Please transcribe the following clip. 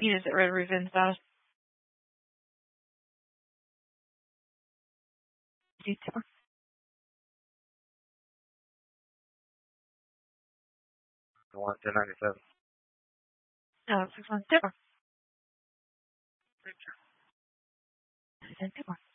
Is it Red Ribbon Fast? Detail. I want 1097. 612. 10